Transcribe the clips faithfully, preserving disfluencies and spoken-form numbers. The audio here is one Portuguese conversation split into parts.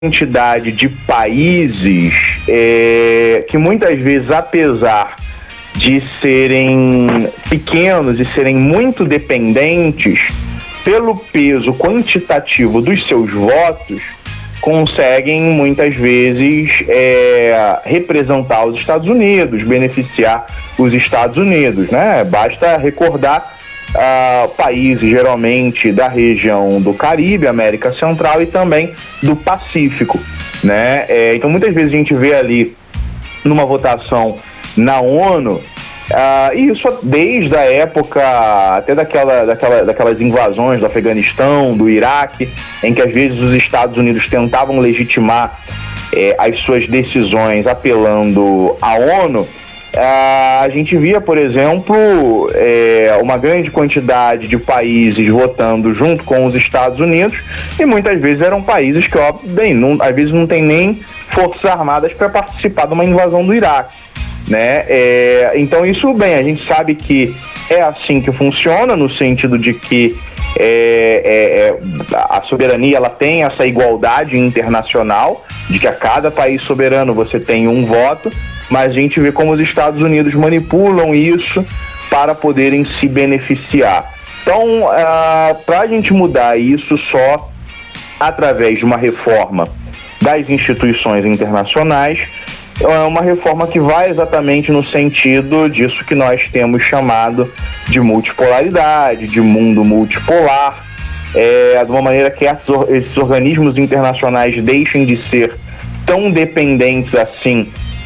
quantidade de países é, que muitas vezes, apesar de serem pequenos e serem muito dependentes, pelo peso quantitativo dos seus votos, conseguem muitas vezes é, representar os Estados Unidos, beneficiar os Estados Unidos, né? Basta recordar uh, países geralmente da região do Caribe, América Central e também do Pacífico, né? É, então muitas vezes a gente vê ali numa votação na ONU, Uh, isso desde a época até daquela, daquela, daquelas invasões do Afeganistão, do Iraque, em que às vezes os Estados Unidos tentavam legitimar eh, as suas decisões apelando à ONU. Uh, a gente via, por exemplo, eh, uma grande quantidade de países votando junto com os Estados Unidos, e muitas vezes eram países que, ó, bem, não, às vezes não tem nem forças armadas para participar de uma invasão do Iraque. Né? É, então isso, bem, a gente sabe que é assim que funciona, no sentido de que é, é, é, a soberania ela tem essa igualdade internacional, de que a cada país soberano você tem um voto, mas a gente vê como os Estados Unidos manipulam isso para poderem se beneficiar. Então, ah, para a gente mudar isso só através de uma reforma das instituições internacionais, é uma reforma que vai exatamente no sentido disso que nós temos chamado de multipolaridade, de mundo multipolar, é, de uma maneira que esses organismos internacionais deixem de ser tão dependentes assim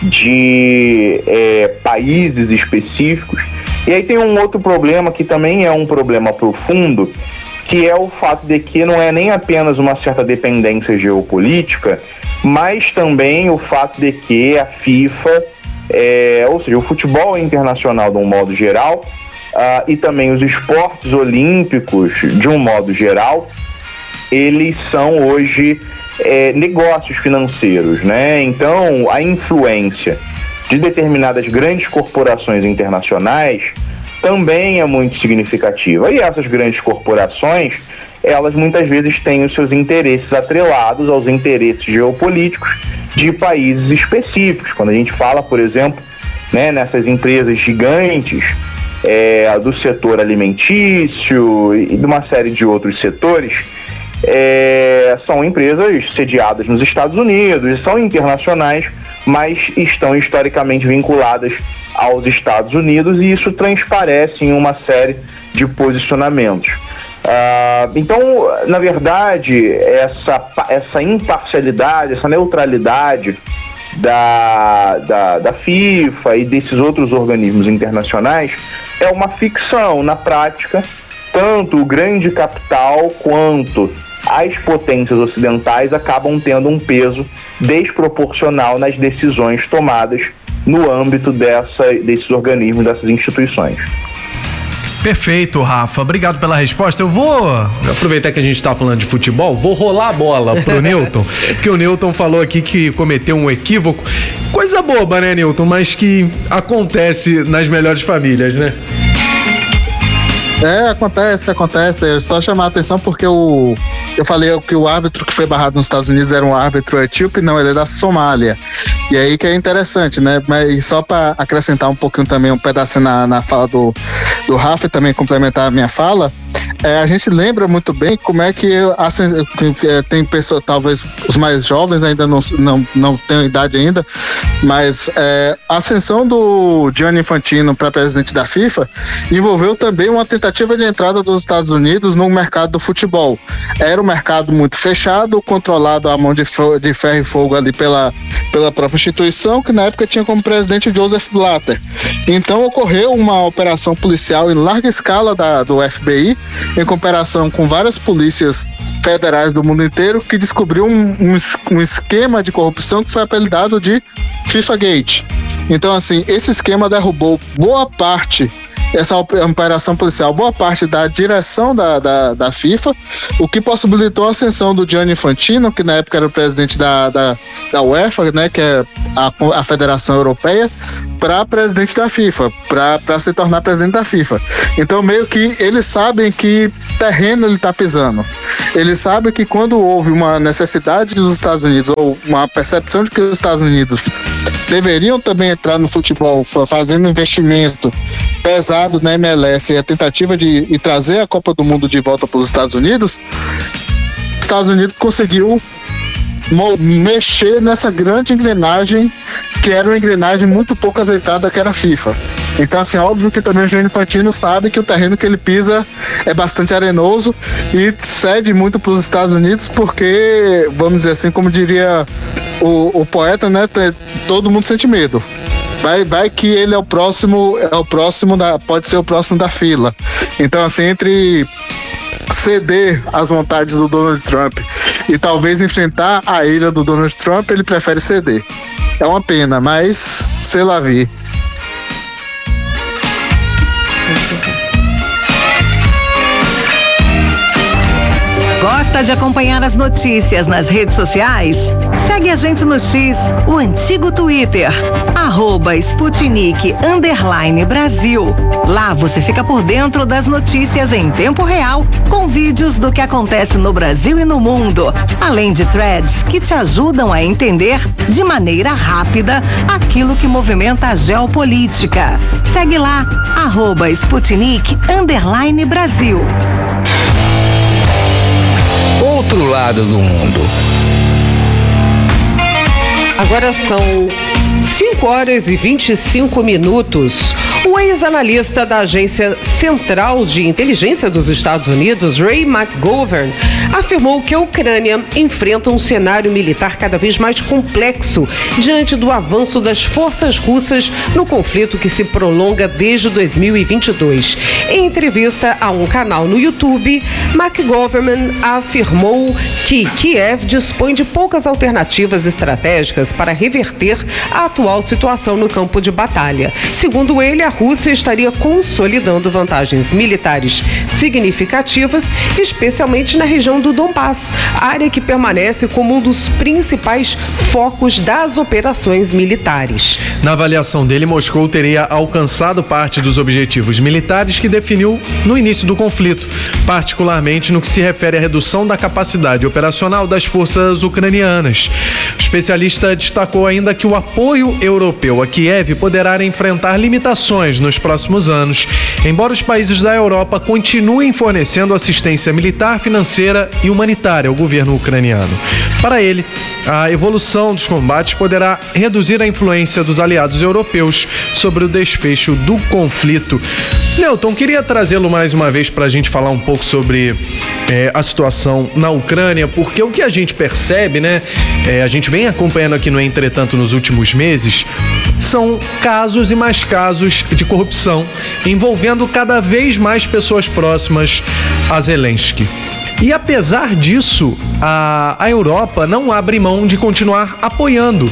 de é, países específicos. E aí tem um outro problema que também é um problema profundo, que é o fato de que não é nem apenas uma certa dependência geopolítica, mas também o fato de que a FIFA, é, ou seja, o futebol internacional de um modo geral, uh, e também os esportes olímpicos de um modo geral, eles são hoje é, negócios financeiros, né? Então, a influência de determinadas grandes corporações internacionais também é muito significativa. E essas grandes corporações, elas muitas vezes têm os seus interesses atrelados aos interesses geopolíticos de países específicos. Quando a gente fala, por exemplo, né, nessas empresas gigantes é, do setor alimentício e de uma série de outros setores, é, são empresas sediadas nos Estados Unidos, são internacionais, mas estão historicamente vinculadas aos Estados Unidos, e isso transparece em uma série de posicionamentos. Uh, então, na verdade, essa, essa imparcialidade, essa neutralidade da, da, da FIFA e desses outros organismos internacionais é uma ficção. Na prática, tanto o grande capital quanto as potências ocidentais acabam tendo um peso desproporcional nas decisões tomadas no âmbito dessa, desses organismos, dessas instituições. Perfeito, Rafa. Obrigado pela resposta. Eu vou aproveitar que a gente está falando de futebol, vou rolar a bola pro Newton, porque o Newton falou aqui que cometeu um equívoco. Coisa boba, né, Newton? Mas que acontece nas melhores famílias, né? É, acontece, acontece. Eu só chamar a atenção porque o, eu falei que o árbitro que foi barrado nos Estados Unidos era um árbitro etíope, não, ele é da Somália. E aí que é interessante, né? Mas só para acrescentar um pouquinho também, um pedacinho na, na fala do, do Rafa e também complementar a minha fala, é, a gente lembra muito bem como é que a, tem pessoas, talvez os mais jovens ainda não, não, não têm idade ainda, mas é, a ascensão do Gianni Infantino para presidente da FIFA envolveu também uma tentativa de entrada dos Estados Unidos no mercado do futebol. Era um mercado muito fechado, controlado à mão de, de ferro e fogo ali pela, pela própria instituição, que na época tinha como presidente Joseph Blatter. Então ocorreu uma operação policial em larga escala da, do F B I, em comparação com várias polícias federais do mundo inteiro, que descobriu um, um, um esquema de corrupção que foi apelidado de FIFA Gate. Então, assim, esse esquema derrubou boa parte, essa operação policial, boa parte da direção da, da, da FIFA, o que possibilitou a ascensão do Gianni Infantino, que na época era o presidente da, da, da UEFA, né, que é a, a Federação Europeia, para presidente da FIFA, para se tornar presidente da FIFA. Então, meio que eles sabem que terreno ele está pisando. Ele sabe que quando houve uma necessidade dos Estados Unidos, ou uma percepção de que os Estados Unidos deveriam também entrar no futebol, fazendo investimento pesado na M L S e a tentativa de e trazer a Copa do Mundo de volta para os Estados Unidos, os Estados Unidos conseguiu mexer nessa grande engrenagem, que era uma engrenagem muito pouco azeitada, que era a FIFA. Então, assim, óbvio que também o Gianni Infantino sabe que o terreno que ele pisa é bastante arenoso e cede muito para os Estados Unidos, porque, vamos dizer assim, como diria o, o poeta, né, todo mundo sente medo. Vai, vai que ele é o próximo, é o próximo da, pode ser o próximo da fila. Então, assim, entre ceder às vontades do Donald Trump e talvez enfrentar a ira do Donald Trump, ele prefere ceder. É uma pena, mas sei lá vi. Gosta de acompanhar as notícias nas redes sociais? Segue a gente no X, o antigo Twitter, arroba Sputnik underline Brasil. Lá você fica por dentro das notícias em tempo real, com vídeos do que acontece no Brasil e no mundo, além de threads que te ajudam a entender de maneira rápida aquilo que movimenta a geopolítica. Segue lá, arroba Sputnik underline Brasil. Outro lado do mundo. Agora são cinco horas e vinte e cinco minutos. O ex-analista da Agência Central de Inteligência dos Estados Unidos, Ray McGovern, afirmou que a Ucrânia enfrenta um cenário militar cada vez mais complexo diante do avanço das forças russas no conflito que se prolonga desde dois mil e vinte e dois. Em entrevista a um canal no YouTube, McGovern afirmou que Kiev dispõe de poucas alternativas estratégicas para reverter a atual situação no campo de batalha. Segundo ele, a Rússia estaria consolidando vantagens militares significativas, especialmente na região do Donbass, área que permanece como um dos principais focos das operações militares. Na avaliação dele, Moscou teria alcançado parte dos objetivos militares que definiu no início do conflito, particularmente no que se refere à redução da capacidade operacional das forças ucranianas. O especialista destacou ainda que o apoio europeu a Kiev poderá enfrentar limitações nos próximos anos, embora os países da Europa continuem fornecendo assistência militar, financeira e humanitária ao governo ucraniano. Para ele, a evolução dos combates poderá reduzir a influência dos aliados europeus sobre o desfecho do conflito. Newton, queria trazê-lo mais uma vez para a gente falar um pouco sobre é, a situação na Ucrânia, porque o que a gente percebe, né, é, a gente vem acompanhando aqui no Entretanto nos últimos meses, são casos e mais casos de corrupção envolvendo cada vez mais pessoas próximas a Zelensky. E apesar disso, a, a Europa não abre mão de continuar apoiando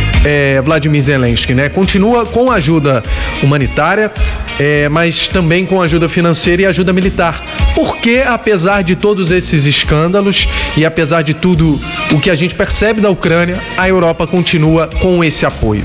é, Vladimir Zelensky, né? Continua com ajuda humanitária, é, mas também com ajuda financeira e ajuda militar. Porque, apesar de todos esses escândalos e apesar de tudo o que a gente percebe da Ucrânia, a Europa continua com esse apoio?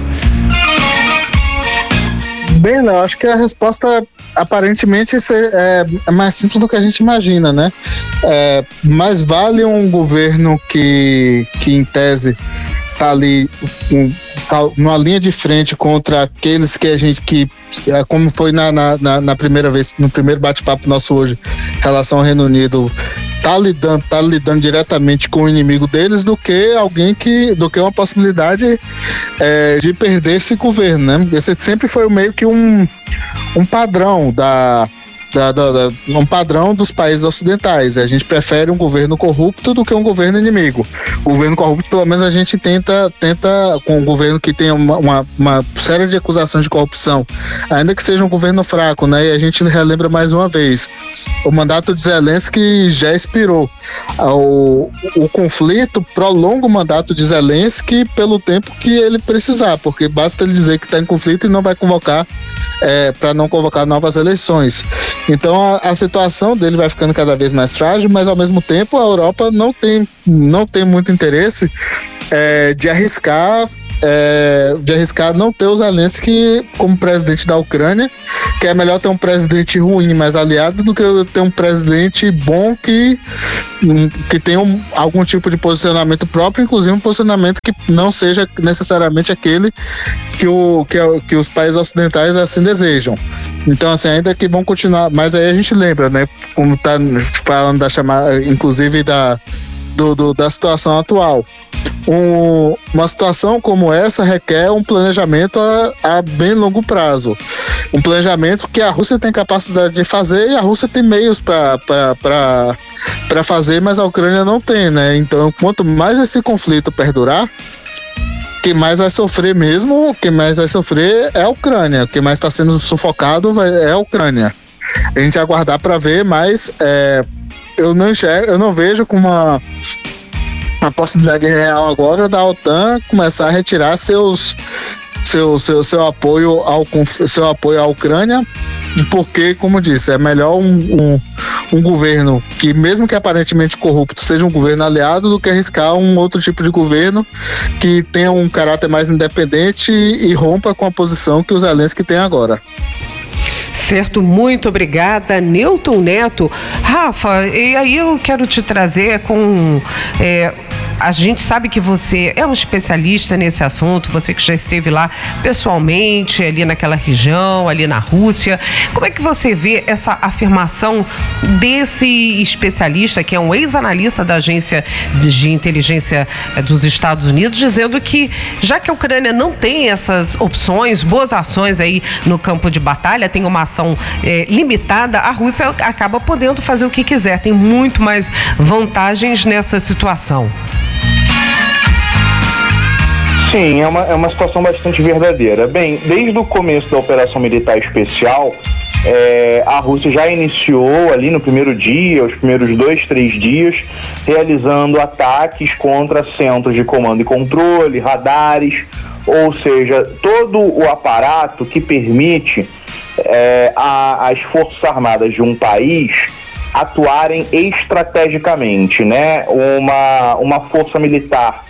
Bem, não, acho que a resposta aparentemente é, é mais simples do que a gente imagina, né? É, mais vale um governo que, que em tese está ali um, tá numa linha de frente contra aqueles que a gente, que, como foi na, na, na primeira vez, no primeiro bate-papo nosso hoje, em relação ao Reino Unido, tá lidando, tá lidando diretamente com o inimigo deles, do que alguém que, do que uma possibilidade é, de perder esse governo, né? Esse sempre foi meio que um, um padrão da, da, da, da um padrão dos países ocidentais. A gente prefere um governo corrupto do que um governo inimigo. O governo corrupto, pelo menos a gente tenta, tenta com um governo que tenha uma, uma, uma série de acusações de corrupção, ainda que seja um governo fraco, né? E a gente relembra mais uma vez, o mandato de Zelensky já expirou. O, o conflito prolonga o mandato de Zelensky pelo tempo que ele precisar, porque basta ele dizer que está em conflito e não vai convocar, é, para não convocar novas eleições. Então a, a situação dele vai ficando cada vez mais frágil, mas ao mesmo tempo a Europa não tem, não tem muito interesse é, de arriscar é, de arriscar não ter o Zelensky como presidente da Ucrânia, que é melhor ter um presidente ruim, mas aliado, do que ter um presidente bom que, que tenha um, algum tipo de posicionamento próprio, inclusive um posicionamento que não seja necessariamente aquele que, o, que, que os países ocidentais assim desejam. Então, assim, ainda que vão continuar, mas aí a gente lembra, né, como tá falando da chamada, inclusive da, do, do, da situação atual. Um, uma situação como essa requer um planejamento a, a bem longo prazo. Um planejamento que a Rússia tem capacidade de fazer e a Rússia tem meios para fazer, mas a Ucrânia não tem, né? Então, quanto mais esse conflito perdurar, quem mais vai sofrer mesmo, quem mais vai sofrer é a Ucrânia. Quem mais está sendo sufocado vai, é a Ucrânia. A gente aguardar para ver, mas é, eu, não enxergo, eu não vejo com uma, uma possibilidade real agora da OTAN começar a retirar seus, seu, seu, seu, apoio, ao, seu apoio à Ucrânia, porque, como eu disse, é melhor um, um, um governo que, mesmo que aparentemente corrupto, seja um governo aliado do que arriscar um outro tipo de governo que tenha um caráter mais independente e, e rompa com a posição que os Zelensky tem agora. Certo, muito obrigada, Newton Neto. Rafa, e aí eu quero te trazer com... É, a gente sabe que você é um especialista nesse assunto, você que já esteve lá pessoalmente, ali naquela região, ali na Rússia. Como é que você vê essa afirmação desse especialista, que é um ex-analista da Agência de Inteligência dos Estados Unidos, dizendo que, já que a Ucrânia não tem essas opções, boas ações aí no campo de batalha, tem uma ação é, limitada, a Rússia acaba podendo fazer o que quiser, tem muito mais vantagens nessa situação. Sim, é uma, é uma situação bastante verdadeira. Bem, desde o começo da operação militar especial, é, a Rússia já iniciou ali no primeiro dia, os primeiros dois, três dias, realizando ataques contra centros de comando e controle, radares, ou seja, todo o aparato que permite é, a, as Forças Armadas de um país atuarem estrategicamente, né? Uma, uma força militar,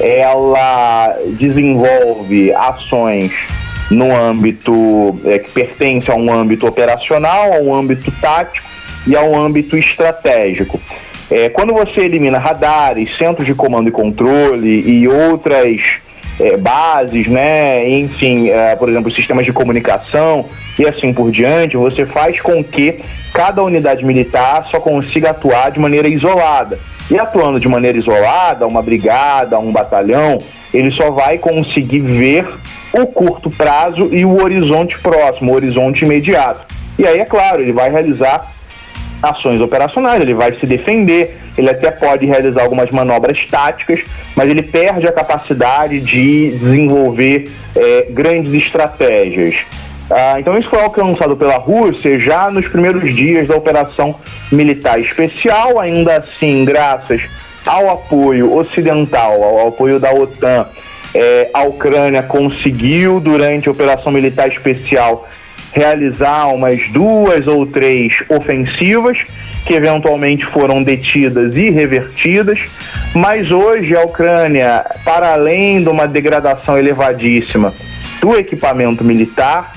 ela desenvolve ações no âmbito é, que pertence a um âmbito operacional, a um âmbito tático e a um âmbito estratégico. É, quando você elimina radares, centros de comando e controle e outras é, bases, né, enfim, é, por exemplo, sistemas de comunicação e assim por diante, você faz com que cada unidade militar só consiga atuar de maneira isolada. E atuando de maneira isolada, uma brigada, um batalhão, ele só vai conseguir ver o curto prazo e o horizonte próximo, o horizonte imediato. E aí, é claro, ele vai realizar ações operacionais, ele vai se defender, ele até pode realizar algumas manobras táticas, mas ele perde a capacidade de desenvolver é, grandes estratégias. Ah, então isso foi alcançado pela Rússia já nos primeiros dias da operação militar especial, ainda assim, graças ao apoio ocidental, ao apoio da OTAN, eh, a Ucrânia conseguiu, durante a operação militar especial, realizar umas duas ou três ofensivas, que eventualmente foram detidas e revertidas, mas hoje a Ucrânia, para além de uma degradação elevadíssima do equipamento militar,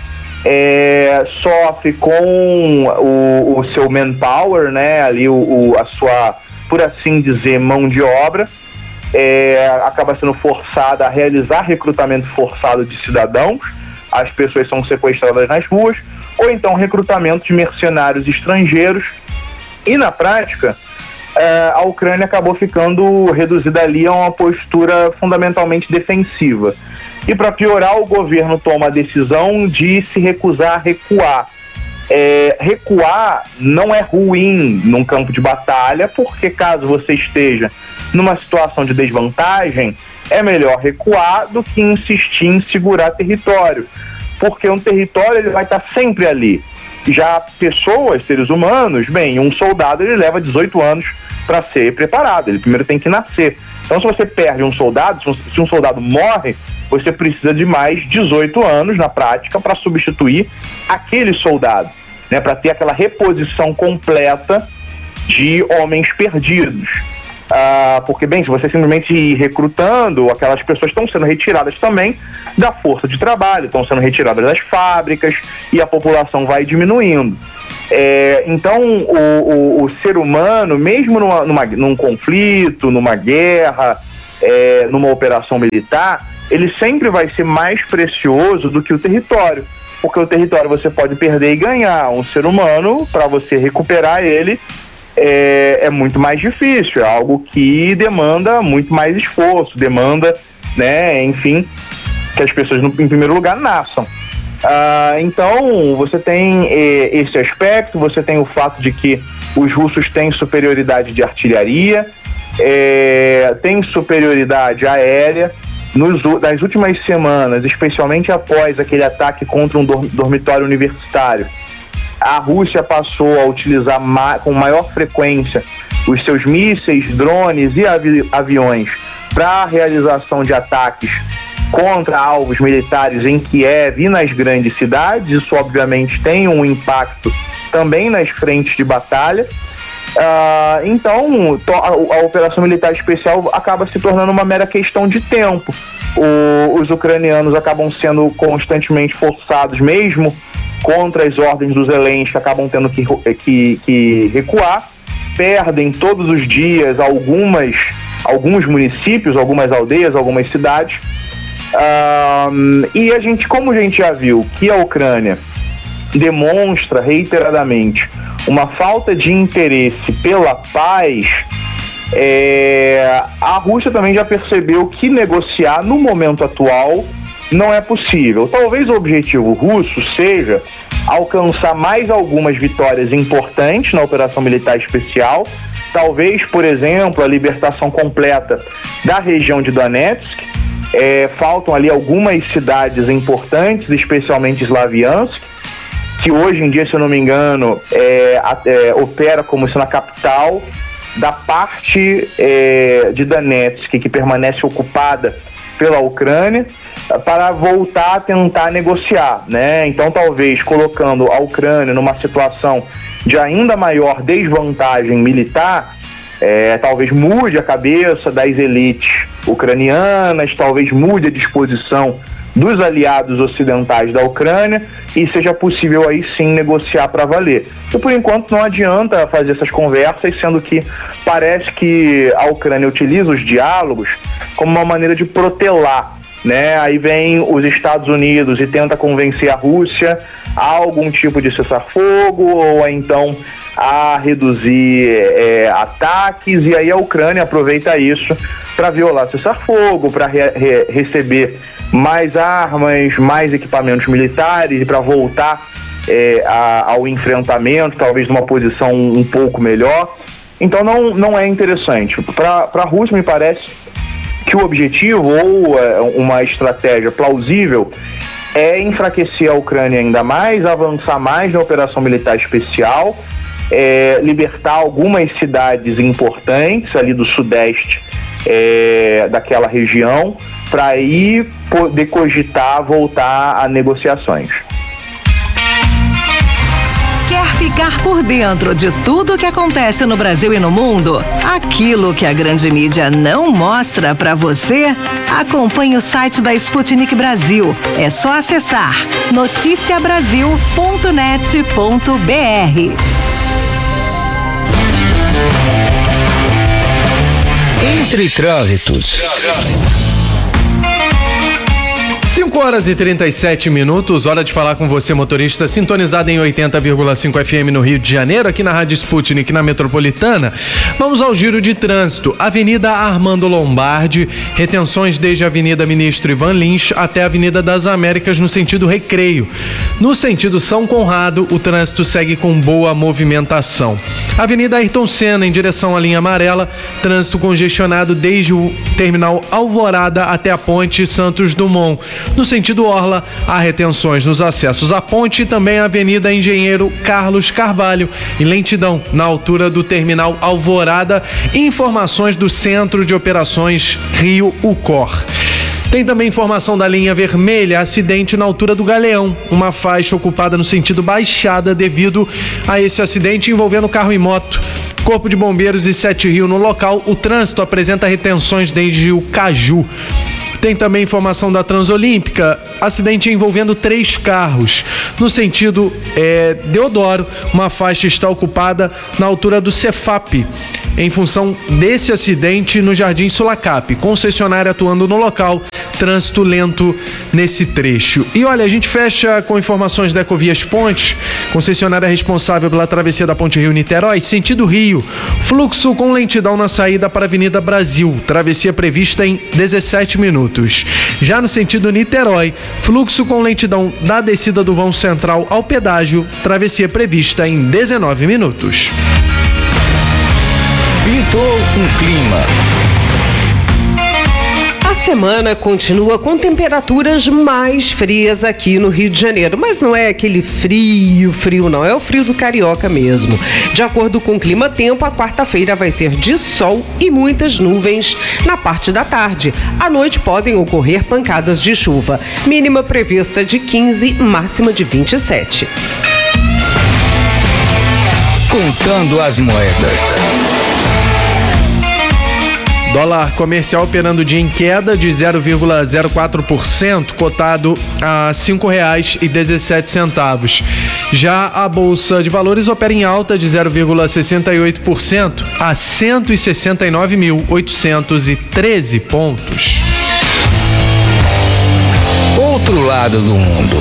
É, sofre com o, o seu manpower, né, ali o, o, a sua, por assim dizer, mão de obra, é, acaba sendo forçada a realizar recrutamento forçado de cidadãos, as pessoas são sequestradas nas ruas, ou então recrutamento de mercenários estrangeiros, e na prática é, a Ucrânia acabou ficando reduzida ali a uma postura fundamentalmente defensiva. E para piorar, o governo toma a decisão de se recusar a recuar. É, recuar não é ruim num campo de batalha, porque caso você esteja numa situação de desvantagem, é melhor recuar do que insistir em segurar território, porque um território ele vai estar sempre ali. Já pessoas, seres humanos, bem, um soldado ele leva dezoito anos para ser preparado, ele primeiro tem que nascer. Então, se você perde um soldado, se um soldado morre, você precisa de mais dezoito anos, na prática, para substituir aquele soldado, né, para ter aquela reposição completa de homens perdidos. Ah, porque, bem, se você simplesmente ir recrutando, aquelas pessoas estão sendo retiradas também da força de trabalho, estão sendo retiradas das fábricas e a população vai diminuindo. É, então, o, o, o ser humano, mesmo numa, numa, num conflito, numa guerra, é, numa operação militar, ele sempre vai ser mais precioso do que o território, porque o território você pode perder e ganhar. Um ser humano, para você recuperar ele, é, é muito mais difícil, é algo que demanda muito mais esforço, demanda, né, enfim, que as pessoas, no, em primeiro lugar, nasçam. Ah, então, você tem eh, esse aspecto, você tem o fato de que os russos têm superioridade de artilharia, eh, têm superioridade aérea. Nos, nas últimas semanas, especialmente após aquele ataque contra um dormitório universitário, a Rússia passou a utilizar ma- com maior frequência os seus mísseis, drones e avi- aviões para a realização de ataques contra alvos militares em Kiev e nas grandes cidades. Isso obviamente tem um impacto também nas frentes de batalha. Uh, então to- a, a operação militar especial acaba se tornando uma mera questão de tempo. O, os ucranianos acabam sendo constantemente forçados, mesmo contra as ordens dos Zelensky, acabam tendo que, que, que recuar, perdem todos os dias algumas, alguns municípios, algumas aldeias, algumas cidades. Um, e a gente, como a gente já viu que a Ucrânia demonstra reiteradamente uma falta de interesse pela paz, é, a Rússia também já percebeu que negociar no momento atual não é possível. Talvez o objetivo russo seja alcançar mais algumas vitórias importantes na operação militar especial, talvez, por exemplo, a libertação completa da região de Donetsk. É, faltam ali algumas cidades importantes, especialmente Slaviansk, que hoje em dia, se eu não me engano, é, é, opera como sendo a capital da parte é, de Donetsk, que permanece ocupada pela Ucrânia, para voltar a tentar negociar, né? Então, talvez colocando a Ucrânia numa situação de ainda maior desvantagem militar, É, talvez mude a cabeça das elites ucranianas, talvez mude a disposição dos aliados ocidentais da Ucrânia e seja possível aí sim negociar para valer. E por enquanto não adianta fazer essas conversas, sendo que parece que a Ucrânia utiliza os diálogos como uma maneira de protelar, né? Aí vem os Estados Unidos e tenta convencer a Rússia a algum tipo de cessar-fogo ou então a reduzir é, ataques, e aí a Ucrânia aproveita isso para violar cessar-fogo, para re- re- receber mais armas, mais equipamentos militares e para voltar é, a, ao enfrentamento, talvez numa posição um pouco melhor. Então não, não é interessante. Para a Rússia, me parece que o objetivo ou é, uma estratégia plausível é enfraquecer a Ucrânia ainda mais, avançar mais na operação militar especial, é, libertar algumas cidades importantes ali do sudeste é, daquela região, para aí poder cogitar voltar a negociações. Quer ficar por dentro de tudo o que acontece no Brasil e no mundo? Aquilo que a grande mídia não mostra pra você? Acompanhe o site da Sputnik Brasil. É só acessar noticia brasil ponto net ponto b r. Entre trânsitos. cinco horas e trinta e sete minutos, hora de falar com você, motorista, sintonizado em oitenta vírgula cinco F M no Rio de Janeiro, aqui na Rádio Sputnik, na Metropolitana. Vamos ao giro de trânsito. Avenida Armando Lombardi, retenções desde a Avenida Ministro Ivan Lins até a Avenida das Américas no sentido Recreio. No sentido São Conrado, o trânsito segue com boa movimentação. Avenida Ayrton Senna, em direção à linha amarela, trânsito congestionado desde o terminal Alvorada até a ponte Santos Dumont. No sentido Orla, há retenções nos acessos à ponte e também a Avenida Engenheiro Carlos Carvalho, e lentidão na altura do terminal Alvorada. Informações do Centro de Operações Rio Ucor. Tem também informação da linha vermelha, acidente na altura do Galeão, uma faixa ocupada no sentido Baixada devido a esse acidente envolvendo carro e moto. Corpo de Bombeiros e Sete Rio no local. O trânsito apresenta retenções desde o Caju. Tem também informação da Transolímpica, acidente envolvendo três carros. No sentido é, Deodoro, uma faixa está ocupada na altura do Cefap, em função desse acidente no Jardim Sulacap. Concessionária atuando no local, trânsito lento nesse trecho. E olha, a gente fecha com informações da Ecovias Pontes, concessionária responsável pela travessia da Ponte Rio-Niterói, sentido Rio. Fluxo com lentidão na saída para a Avenida Brasil, travessia prevista em dezessete minutos. Já no sentido Niterói, fluxo com lentidão da descida do vão central ao pedágio, travessia prevista em dezenove minutos. Pintou um clima. A semana continua com temperaturas mais frias aqui no Rio de Janeiro, mas não é aquele frio, frio não, é o frio do carioca mesmo. De acordo com o Clima Tempo, a quarta-feira vai ser de sol e muitas nuvens na parte da tarde. À noite podem ocorrer pancadas de chuva. Mínima prevista de quinze, máxima de vinte e sete. Contando as moedas. Dólar comercial operando dia em queda de zero vírgula zero quatro por cento, cotado a cinco reais e dezessete centavos. Já a Bolsa de Valores opera em alta de zero vírgula sessenta e oito por cento a cento e sessenta e nove mil oitocentos e treze pontos. Outro lado do mundo.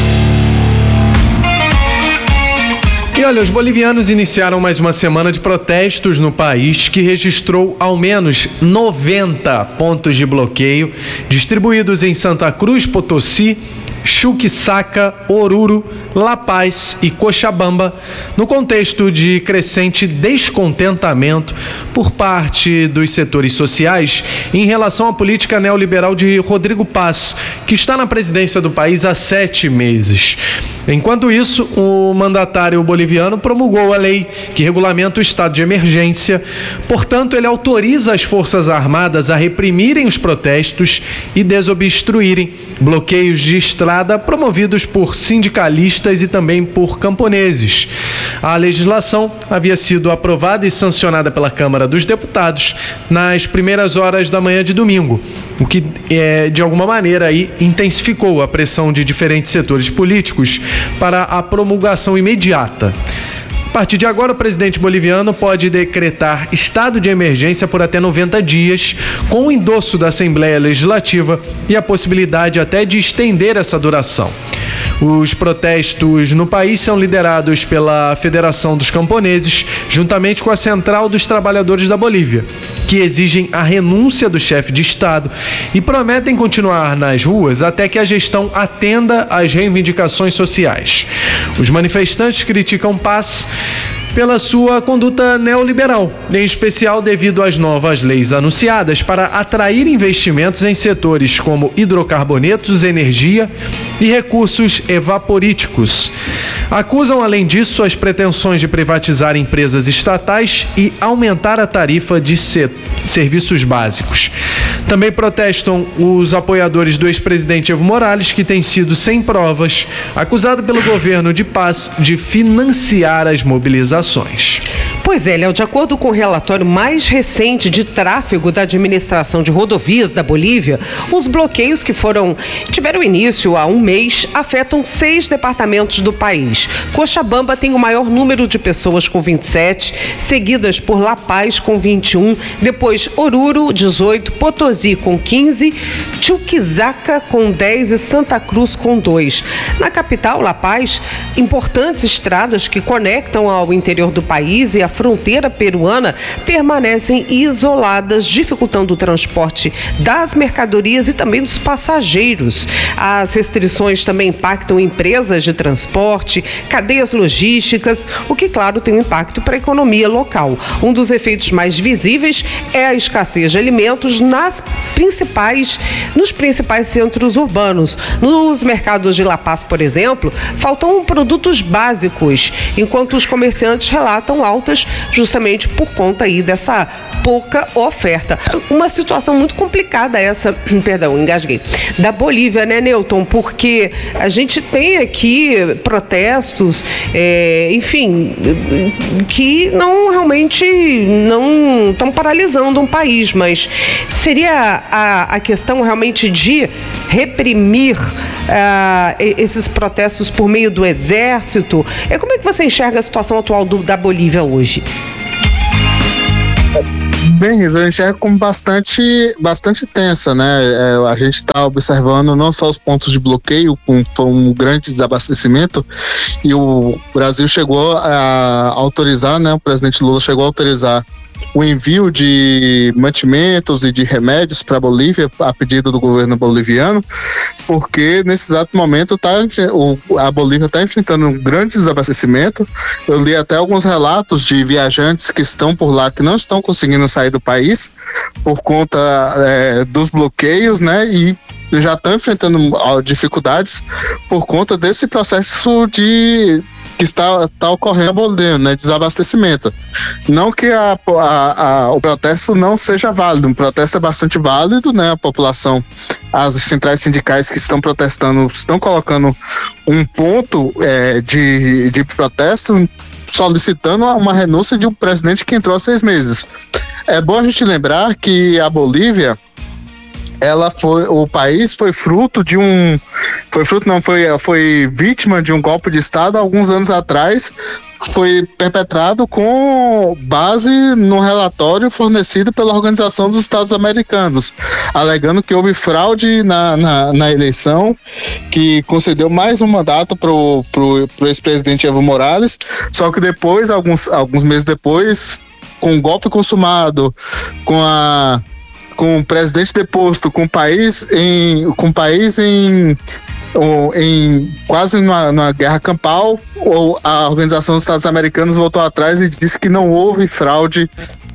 E olha, os bolivianos iniciaram mais uma semana de protestos no país, que registrou ao menos noventa pontos de bloqueio, distribuídos em Santa Cruz, Potosí, Chuquisaca, Oruro, La Paz e Cochabamba, no contexto de crescente descontentamento por parte dos setores sociais em relação à política neoliberal de Rodrigo Paz, que está na presidência do país há sete meses. Enquanto isso, o mandatário boliviano promulgou a lei que regulamenta o estado de emergência. Portanto, ele autoriza as Forças Armadas a reprimirem os protestos e desobstruírem bloqueios de estrada promovidos por sindicalistas e também por camponeses. A legislação havia sido aprovada e sancionada pela Câmara dos Deputados nas primeiras horas da manhã de domingo, o que, é, de alguma maneira, aí, intensificou a pressão de diferentes setores políticos para a promulgação imediata. A partir de agora, o presidente boliviano pode decretar estado de emergência por até noventa dias, com o endosso da Assembleia Legislativa e a possibilidade até de estender essa duração. Os protestos no país são liderados pela Federação dos Camponeses, juntamente com a Central dos Trabalhadores da Bolívia, que exigem a renúncia do chefe de Estado e prometem continuar nas ruas até que a gestão atenda às reivindicações sociais. Os manifestantes criticam Paz pela sua conduta neoliberal, em especial devido às novas leis anunciadas para atrair investimentos em setores como hidrocarbonetos, energia e recursos evaporíticos. Acusam, além disso, as pretensões de privatizar empresas estatais e aumentar a tarifa de serviços básicos. Também protestam os apoiadores do ex-presidente Evo Morales, que tem sido, sem provas, acusado pelo governo de Paz de financiar as mobilizações. Pois é, Léo, de acordo com o relatório mais recente de tráfego da administração de rodovias da Bolívia, os bloqueios que foram tiveram início há um mês afetam seis departamentos do país. Cochabamba tem o maior número de pessoas, com vinte e sete, seguidas por La Paz com vinte e um, depois Oruro, dezoito, Potosí com quinze, Chuquisaca com dez e Santa Cruz com dois. Na capital, La Paz, importantes estradas que conectam ao interior do país e a fronteira peruana permanecem isoladas, dificultando o transporte das mercadorias e também dos passageiros. As restrições também impactam empresas de transporte, cadeias logísticas, o que, claro, tem um impacto para a economia local. Um dos efeitos mais visíveis é a escassez de alimentos nas principais, nos principais centros urbanos. Nos mercados de La Paz, por exemplo, faltam produtos básicos, enquanto os comerciantes relatam altas estados, justamente por conta aí dessa pouca oferta. Uma situação muito complicada essa, perdão, engasguei, da Bolívia, né, Newton? Porque a gente tem aqui protestos, é, enfim, que não realmente não estão paralisando um país, mas seria a, a questão realmente de reprimir uh, esses protestos por meio do exército? É, como é que você enxerga a situação atual do, da Bolívia hoje? Bem, eu enxergo como bastante, bastante tensa, né? É, a gente está observando não só os pontos de bloqueio, com, com um grande desabastecimento, e o Brasil chegou a autorizar, né? O presidente Lula chegou a autorizar o envio de mantimentos e de remédios para a Bolívia, a pedido do governo boliviano, porque nesse exato momento tá, o, a Bolívia está enfrentando um grande desabastecimento. Eu li até alguns relatos de viajantes que estão por lá, que não estão conseguindo sair do país por conta é, dos bloqueios, né? E já estão enfrentando dificuldades por conta desse processo de que está, está ocorrendo, né, desabastecimento. Não que a, a, a, o protesto não seja válido, o protesto é bastante válido, né, a população, as centrais sindicais que estão protestando, estão colocando um ponto é, de, de protesto, solicitando uma renúncia de um presidente que entrou há seis meses. É bom a gente lembrar que a Bolívia, ela foi, o país foi fruto de um, foi fruto não, foi, foi vítima de um golpe de Estado há alguns anos atrás, foi perpetrado com base no relatório fornecido pela Organização dos Estados Americanos, alegando que houve fraude na, na, na eleição, que concedeu mais um mandato para o ex-presidente Evo Morales, só que depois, alguns, alguns meses depois, com o golpe consumado, com a com o presidente deposto, com o país em, com o país em, em quase numa, numa guerra campal, ou a Organização dos Estados Americanos voltou atrás e disse que não houve fraude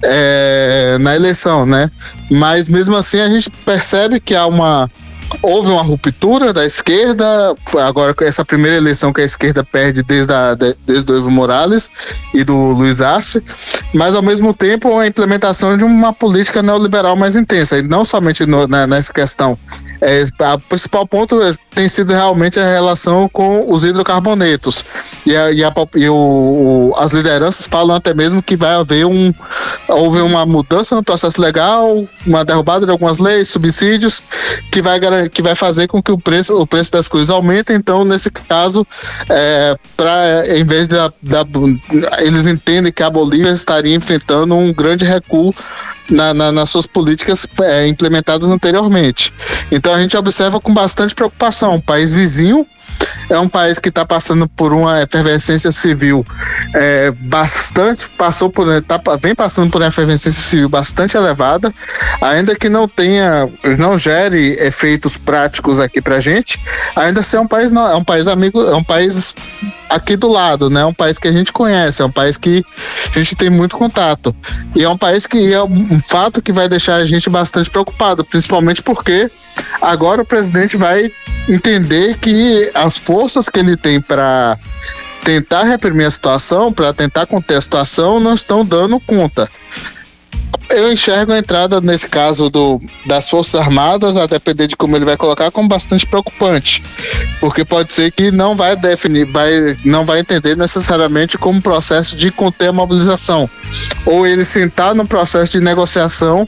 é, na eleição, né? Mas mesmo assim a gente percebe que há uma houve uma ruptura da esquerda, agora essa primeira eleição que a esquerda perde desde, a, desde o Evo Morales e do Luiz Arce, mas ao mesmo tempo a implementação de uma política neoliberal mais intensa, e não somente no, né, nessa questão. É, o principal ponto tem sido realmente a relação com os hidrocarbonetos, e, a, e, a, e o, o, as lideranças falam até mesmo que vai haver um, houve uma mudança no processo legal, uma derrubada de algumas leis, subsídios, que vai garantir que vai fazer com que o preço, o preço das coisas aumente. Então, nesse caso, é, pra, em vez da, da, eles entendem que a Bolívia estaria enfrentando um grande recuo na, na, nas suas políticas é, implementadas anteriormente. Então, a gente observa com bastante preocupação. Um país vizinho é um país que está passando por uma efervescência civil é, bastante, passou por, tá, vem passando por uma efervescência civil bastante elevada, ainda que não tenha, não gere efeitos práticos aqui pra gente, ainda assim é um país, não, é um país amigo, é um país aqui do lado, né? É um país que a gente conhece, é um país que a gente tem muito contato, e é um país que é um fato que vai deixar a gente bastante preocupado, principalmente porque agora o presidente vai entender que as forças que ele tem para tentar reprimir a situação, para tentar conter a situação, não estão dando conta. Eu enxergo a entrada, nesse caso, do, das Forças Armadas, a depender de como ele vai colocar, como bastante preocupante, porque pode ser que não vai definir, vai, não vai entender necessariamente como processo de conter a mobilização, ou ele sentar no processo de negociação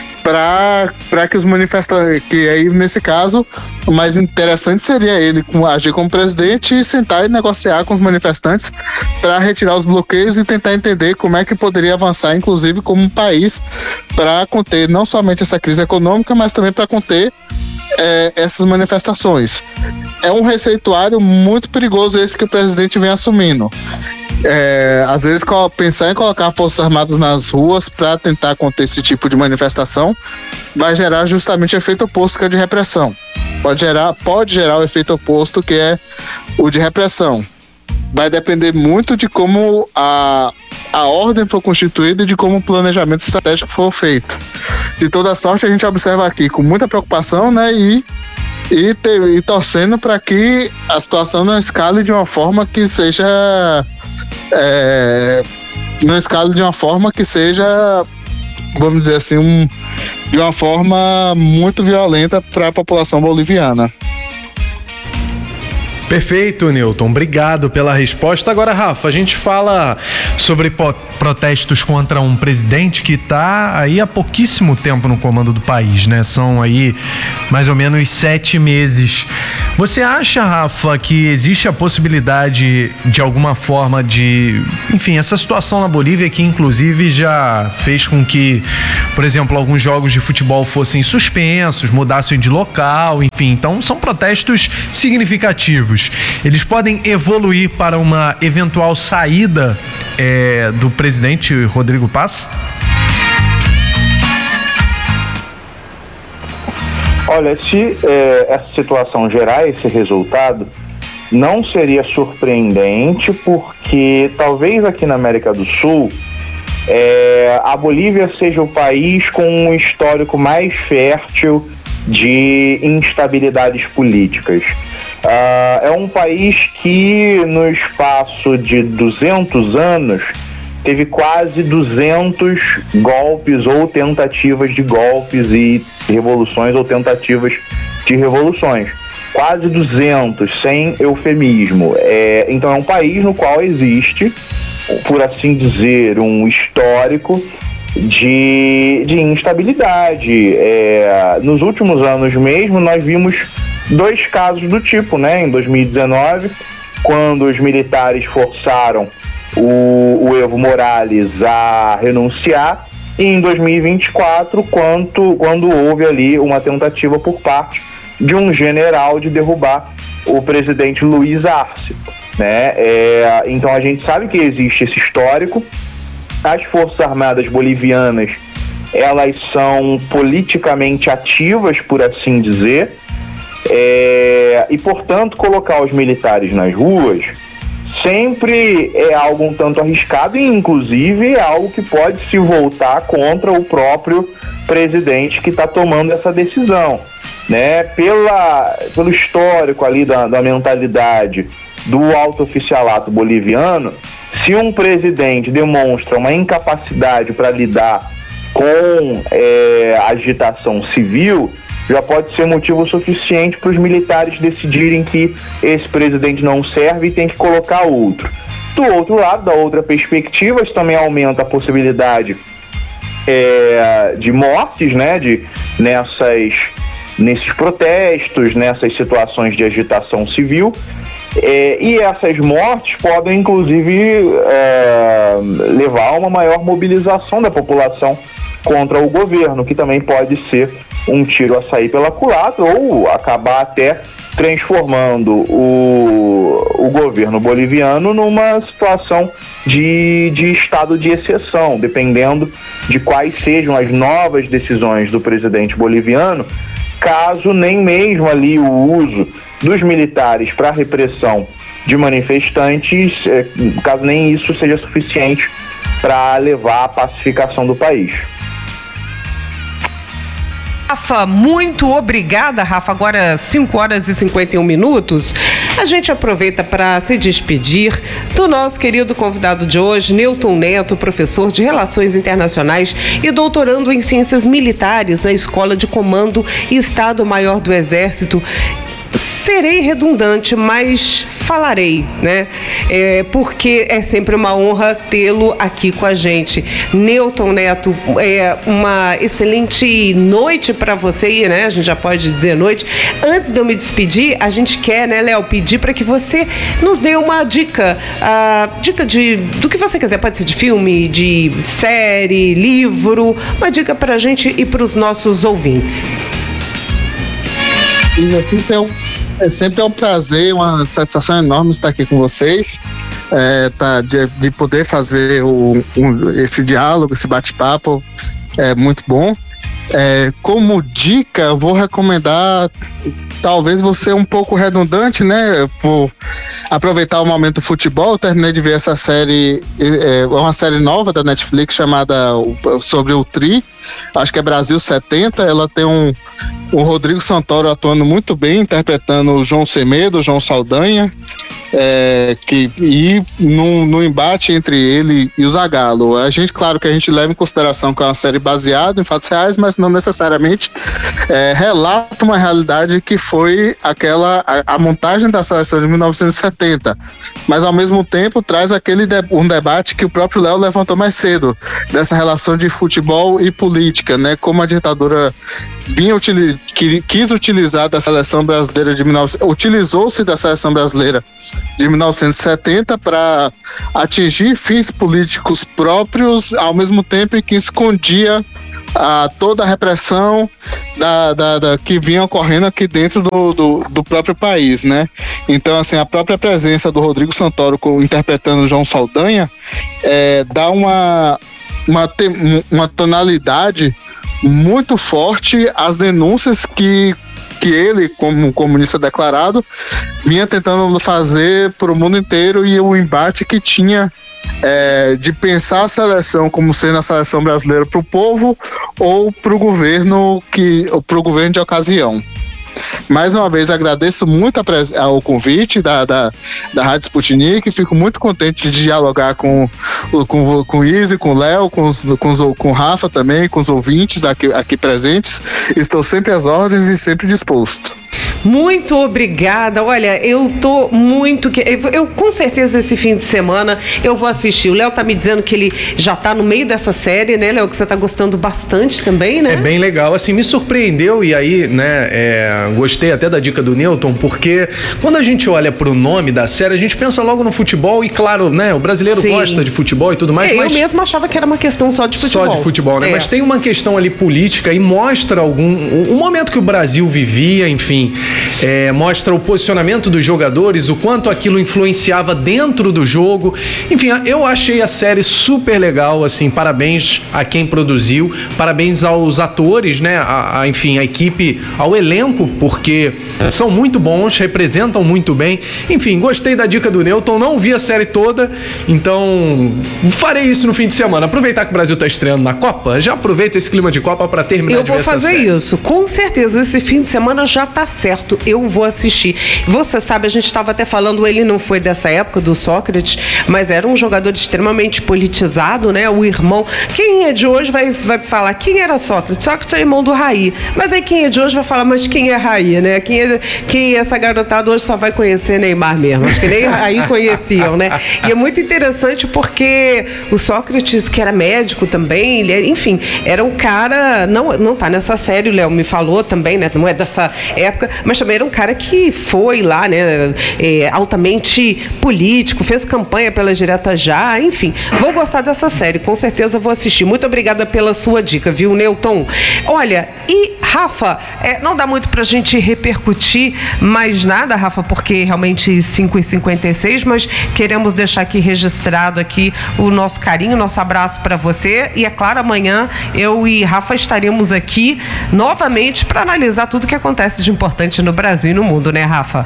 para que os manifestantes, que aí nesse caso o mais interessante seria ele agir como presidente e sentar e negociar com os manifestantes para retirar os bloqueios e tentar entender como é que poderia avançar, inclusive como um país, para conter não somente essa crise econômica, mas também para conter é, essas manifestações. É um receituário muito perigoso esse que o presidente vem assumindo. É, às vezes pensar em colocar forças armadas nas ruas para tentar conter esse tipo de manifestação vai gerar justamente o efeito oposto, que é o de repressão. Pode gerar, pode gerar o efeito oposto, que é o de repressão. Vai depender muito de como a, a ordem for constituída e de como o planejamento estratégico for feito. De toda sorte, a gente observa aqui com muita preocupação, né, e E, ter, e torcendo para que a situação não escale de uma forma que seja é, numa escala de uma forma que seja, vamos dizer assim, um, de uma forma muito violenta para a população boliviana. Perfeito, Newton. Obrigado pela resposta. Agora, Rafa, a gente fala sobre po- protestos contra um presidente que está aí há pouquíssimo tempo no comando do país, né? São aí mais ou menos sete meses. Você acha, Rafa, que existe a possibilidade de alguma forma de... Enfim, essa situação na Bolívia que inclusive já fez com que, por exemplo, alguns jogos de futebol fossem suspensos, mudassem de local, enfim. Então, são protestos significativos. Eles podem evoluir para uma eventual saída é, do presidente Rodrigo Paz? Olha, se é, essa situação gerar esse resultado, não seria surpreendente, porque talvez aqui na América do Sul é, a Bolívia seja o país com um histórico mais fértil de instabilidades políticas. Uh, é um país que no espaço de duzentos anos teve quase duzentos golpes ou tentativas de golpes e revoluções ou tentativas de revoluções. Quase duzentos, sem eufemismo. É, então é um país no qual existe, por assim dizer, um histórico de, de instabilidade. É, nos últimos anos mesmo nós vimos dois casos do tipo, né? Em dois mil e dezenove, quando os militares forçaram o, o Evo Morales a renunciar, e em dois mil e vinte e quatro, quando, quando houve ali uma tentativa por parte de um general de derrubar o presidente Luiz Arce, né? É, então a gente sabe que existe esse histórico. As Forças Armadas bolivianas, elas são politicamente ativas, por assim dizer, é, e, portanto, colocar os militares nas ruas sempre é algo um tanto arriscado e, inclusive, é algo que pode se voltar contra o próprio presidente que está tomando essa decisão, né? Pela, pelo histórico ali da, da mentalidade do alto oficialato boliviano, se um presidente demonstra uma incapacidade para lidar com é, a agitação civil, já pode ser motivo suficiente para os militares decidirem que esse presidente não serve e tem que colocar outro. Do outro lado, da outra perspectiva, isso também aumenta a possibilidade é, de mortes, né, de, nessas, nesses protestos, nessas situações de agitação civil. É, e essas mortes podem, inclusive, é, levar a uma maior mobilização da população contra o governo, que também pode ser um tiro a sair pela culatra ou acabar até transformando o, o governo boliviano numa situação de, de estado de exceção, dependendo de quais sejam as novas decisões do presidente boliviano, caso nem mesmo ali o uso dos militares para repressão de manifestantes, caso nem isso seja suficiente para levar à pacificação do país. Rafa, muito obrigada, Rafa. Agora cinco horas e cinquenta e um minutos. A gente aproveita para se despedir do nosso querido convidado de hoje, Newton Neto, professor de Relações Internacionais e doutorando em Ciências Militares na Escola de Comando e Estado-Maior do Exército. Serei redundante, mas falarei, né? É, porque é sempre uma honra tê-lo aqui com a gente. Newton Neto, é uma excelente noite para você, né? A gente já pode dizer noite. Antes de eu me despedir, a gente quer, né, Léo, pedir para que você nos dê uma dica, a dica de, do que você quiser. Pode ser de filme, de série, livro, uma dica para a gente e para os nossos ouvintes. É sempre, é, um, é sempre é um prazer, uma satisfação enorme estar aqui com vocês, é, tá, de, de poder fazer o, um, esse diálogo, esse bate-papo, é muito bom. É, como dica, eu vou recomendar, talvez você um pouco redundante, né? Eu vou aproveitar o momento do futebol. Eu terminei de ver essa série, é uma série nova da Netflix chamada sobre o Tri, acho que é Brasil setenta. Ela tem um, um Rodrigo Santoro atuando muito bem, interpretando o João Semedo, o João Saldanha. É, que, e no, no embate entre ele e o Zagallo, a gente, claro que a gente leva em consideração que é uma série baseada em fatos reais, mas não necessariamente é, relata uma realidade que foi aquela, a, a montagem da seleção de mil novecentos e setenta, mas ao mesmo tempo traz aquele de, um debate que o próprio Léo levantou mais cedo, dessa relação de futebol e política, né, como a ditadura vinha utili- que, quis utilizar da seleção brasileira de mil e novecentos, utilizou-se da seleção brasileira de mil novecentos e setenta para atingir fins políticos próprios, ao mesmo tempo em que escondia a toda a repressão da, da, da, que vinha ocorrendo aqui dentro do, do, do próprio país, né? Então, assim, a própria presença do Rodrigo Santoro com, interpretando João Saldanha é, dá uma, uma, te, uma tonalidade muito forte às denúncias que que ele, como comunista declarado, vinha tentando fazer para o mundo inteiro, e o embate que tinha é, de pensar a seleção como sendo a seleção brasileira para o povo ou para o governo que, para o governo de ocasião. Mais uma vez agradeço muito a pres- o convite da, da, da Rádio Sputnik, fico muito contente de dialogar com, com, com o Izzy, com o Léo, com, os, com, os, com o Rafa também, com os ouvintes daqui, aqui presentes. Estou sempre às ordens e sempre disposto. Muito obrigada. Olha, eu tô muito... Eu, eu com certeza esse fim de semana eu vou assistir. O Léo tá me dizendo que ele já tá no meio dessa série, né, Léo? Que você tá gostando bastante também, né? É bem legal. Assim, me surpreendeu e aí, né, é, gostei até da dica do Newton, porque quando a gente olha pro nome da série, a gente pensa logo no futebol e, claro, né, o brasileiro Sim. gosta de futebol e tudo mais. É, mas eu mesmo achava que era uma questão só de futebol. Só de futebol, né? É. Mas tem uma questão ali política e mostra algum... o momento que o Brasil vivia, enfim... É, mostra o posicionamento dos jogadores, o quanto aquilo influenciava dentro do jogo. Enfim, eu achei a série super legal, assim, parabéns a quem produziu, parabéns aos atores, né, a, a, enfim, a equipe, ao elenco, porque são muito bons, representam muito bem. Enfim, gostei da dica do Newton, não vi a série toda, então farei isso no fim de semana. Aproveitar que o Brasil está estreando na Copa, já aproveita esse clima de Copa para terminar eu de ver essa série. Eu vou fazer isso, com certeza, esse fim de semana já tá certo. Eu vou assistir. Você sabe, a gente estava até falando, ele não foi dessa época do Sócrates, mas era um jogador extremamente politizado, né? O irmão. Quem é de hoje vai, vai falar quem era Sócrates? Sócrates é irmão do Raí. Mas aí quem é de hoje vai falar, mas quem é Raí, né? Quem é, quem é essa garotada hoje só vai conhecer Neymar mesmo. Acho que nem Raí conheciam, né? E é muito interessante porque o Sócrates, que era médico também, ele, enfim, era um cara, não, não tá nessa série, o Léo me falou também, né? Não é dessa época, mas também era um cara que foi lá, né, é, altamente político, fez campanha pela Direta Já, enfim. Vou gostar dessa série, com certeza vou assistir. Muito obrigada pela sua dica, viu, Newton? Olha, e Rafa, é, não dá muito pra gente repercutir mais nada, Rafa, porque realmente cinco e cinquenta e seis, mas queremos deixar aqui registrado aqui o nosso carinho, nosso abraço para você, e é claro, amanhã eu e Rafa estaremos aqui novamente para analisar tudo que acontece de importante no Brasil e no mundo, né, Rafa?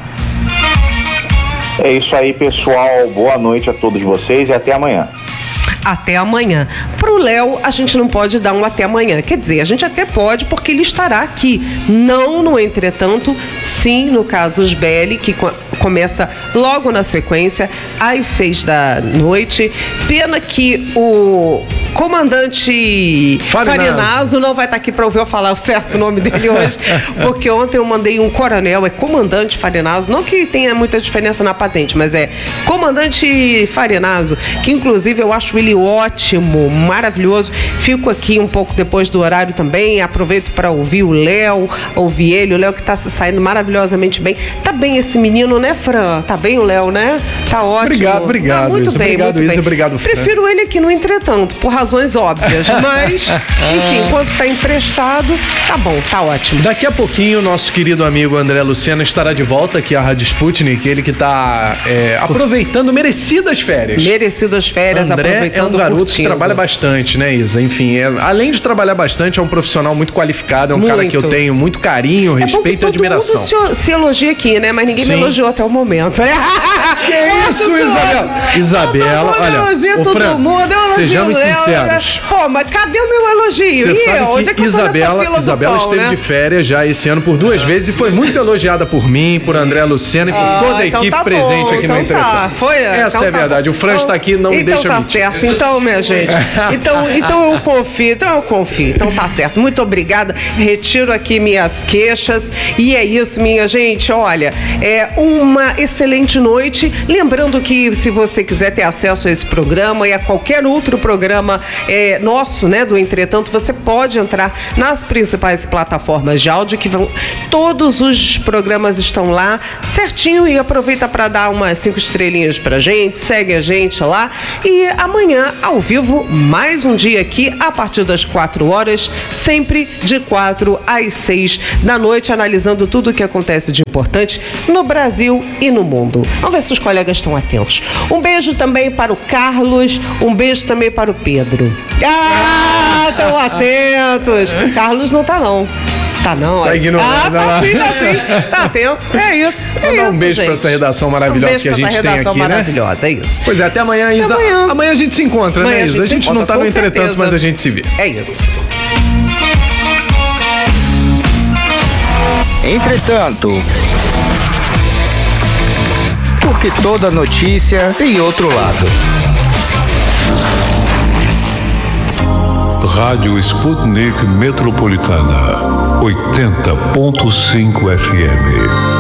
É isso aí, pessoal. Boa noite a todos vocês e até amanhã. Até amanhã. Pro Léo, a gente não pode dar um até amanhã. Quer dizer, a gente até pode, porque ele estará aqui. Não, no entretanto, sim, no Casus Belli, que co- começa logo na sequência, às seis da noite. Pena que o comandante Farinazo não vai estar aqui para ouvir eu falar o certo nome dele hoje, porque ontem eu mandei um coronel, é comandante Farinazo, não que tenha muita diferença na patente, mas é comandante Farinazo, que inclusive eu acho ele ótimo, maravilhoso. Fico aqui um pouco depois do horário também, aproveito para ouvir o Léo, ouvir ele, o Léo que está se saindo maravilhosamente bem. Tá bem esse menino, né, Fran? Tá bem o Léo, né? Tá ótimo. Obrigado, obrigado. Tá muito Isa, bem, obrigado, muito Isa, bem. obrigado, Fran. Prefiro ele aqui no entretanto, por razões óbvias, mas, enfim, enquanto está emprestado, tá bom, tá ótimo. Daqui a pouquinho, nosso querido amigo André Lucena estará de volta aqui à Rádio Sputnik, ele que está é, aproveitando merecidas férias. Merecidas férias, André aproveitando, é um garoto curtindo. que trabalha bastante, né, Isa? Enfim, é, além de trabalhar bastante, é um profissional muito qualificado, é um Muito. cara que eu tenho muito carinho, respeito é e admiração. Todo mundo se elo- se elogia aqui, né? Mas ninguém Sim. me elogiou até o momento, né? Que isso, Isabela? Isabela, todo mundo olha, elogia ô, todo Fran, mundo, eu elogio sejamos ela, sinceros. Pô, mas cadê o meu elogio? Você E sabe eu? Onde é que que eu tô nessa Isabela, fila do Isabela pão, esteve né? de férias já esse ano por duas vezes e foi muito elogiada por mim, por André Lucena e por Ah, toda a então equipe tá bom, presente aqui então no Entretanto. tá, foi, Essa então é a tá verdade. bom. O Fran Então- está aqui, não me então deixa tá mentir. certo. Então, minha gente, então, então eu confio, então eu confio. Então tá certo. Muito obrigada. Retiro aqui minhas queixas. E é isso, minha gente. Olha, é uma excelente noite. Lembrando que se você quiser ter acesso a esse programa e a qualquer outro programa é, nosso, né, do Entretanto, você pode entrar nas principais plataformas de áudio que vão. Todos os programas estão lá certinho e aproveita para dar umas cinco estrelinhas pra gente, segue a gente lá e amanhã ao vivo mais um dia aqui a partir das quatro horas, sempre de quatro às seis da noite, analisando tudo o que acontece de importante no Brasil e no mundo. Vamos ver se os colegas estão atentos. Um beijo também para o Carlos, um beijo também para o Pedro. Ah, estão atentos. Carlos não tá não. Tá não, Tá olha. ignorando, Ah, tá lá. sim, tá sim. Tá atento. É isso. É Mandar um isso, beijo gente. pra essa redação maravilhosa um beijo que a pra gente essa tem redação aqui, né? maravilhosa, é isso. Pois é, até amanhã, Isa. amanhã. Amanhã a gente se encontra, Amanhã né, Isa? A se gente não encontra, tá no com Entretanto, certeza. mas a gente se vê. É isso. Entretanto, porque toda notícia tem outro lado. Rádio Sputnik Metropolitana, oitenta ponto cinco F M.